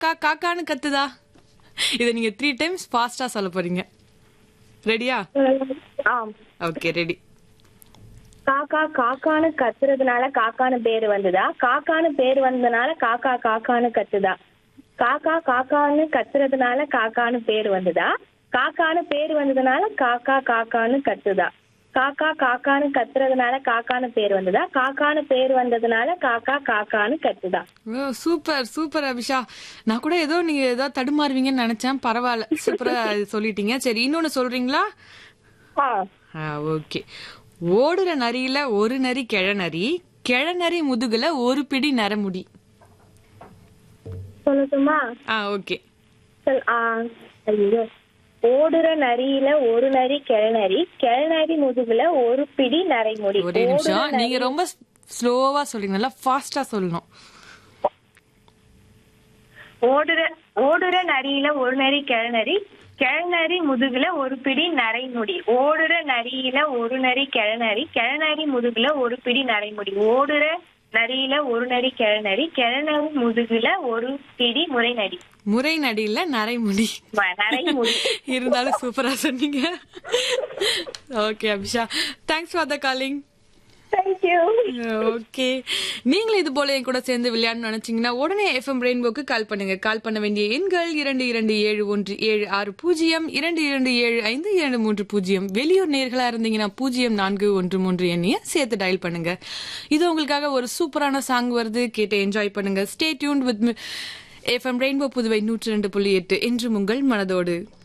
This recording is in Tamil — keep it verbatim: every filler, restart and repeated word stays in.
கா காக்கான்னு கத்துதா. இதை நீங்க த்ரீ டைம்ஸ் ஃபாஸ்டா சொல்ல போறீங்க. ரெடியா? ஆம். Okay, ready. காக்கா காக்கான்னு கத்துறதுனால காக்கான்னு பேரு வந்துதா? காக்கான்னு பேரு வந்ததுனால காக்கா காக்கான்னு கத்துதா? காக்கா காக்கான்னு கத்துறதுனால காக்கான்னு பேரு வந்துதா? காக்கான்னு பேரு வந்ததுனால காக்கா காக்கான்னு கத்துதா? காக்கா காக்கான்னு கத்துறதுனால காக்கான்னு பேர் வந்ததா? காக்கான்னு பேர் வந்ததுனால காக்கா காக்கான்னு கத்துதா? Super super Abisha. நான் கூட ஏதோ நீங்க ஏதோ தடுமாறுவீங்கன்னு நினைச்சேன். பரவாயில்ல, சூப்பரா சொல்லிட்டீங்க. சரி, இன்னொன்னு சொல்றீங்களா? ஓகே. ஓடுற நரியில ஒரு நரி கிழநரி, கிழநரி முதுகுல ஒரு பிடி நரமுடி. சொல்லட்டுமா? ஆ, ஓகே. ஓடுற நரியில ஒரு நரி கிழநரி, கிழநரி முதுகுல ஒரு பிடி நரைமுடி. ஒரே நிமிஷம், நீங்க ரொம்ப ஸ்லோவா சொல்றீங்க, நல்லா ஃபாஸ்டா சொல்லணும். ஓடுற ஓடுற நரியில ஒரு நரி கிழநரி, கிழநரி முதுகுல ஒரு பிடி நரைமுடி. ஓடுற நரியில ஒரு நரி கிழநரி, கிழநரி முதுகுல ஒரு பிடி நரைமுடி. ஓடுற நரியில ஒரு நரி கிழநரி, கிழநரி முதுகுல ஒரு பிடி முறை நடி. முறை நடியில நரைமுடி. நரைமுடி. இருந்தாலும் சூப்பரா சொன்னீங்க. Okay Abisha, thanks for the calling. Okay, நீங்களும் இது போல என் கூட சேர்ந்து விளையாடணும்னு நினைச்சீங்கன்னா உடனே எஃப்எம் ரெயின்போக்கு கால் பண்ணுங்க. கால் பண்ண வேண்டிய எண்கள் இரண்டு இரண்டு ஏழு ஒன்று ஏழு ஆறு பூஜ்ஜியம், இரண்டு இரண்டு ஏழு ஐந்து இரண்டு மூன்று பூஜ்ஜியம். வெளியூர் நேர்களா இருந்தீங்கன்னா பூஜ்ஜியம் நான்கு ஒன்று மூன்று எண்ணிய சேர்த்து டயல் பண்ணுங்க. இது உங்களுக்காக ஒரு சூப்பரான சாங் வருது, கேட்டு என்ஜாய் பண்ணுங்க. Stay tuned with FM rainbow Puduvai நூற்றி ரெண்டு புள்ளி எட்டு. என்று உங்கள் மனதோடு.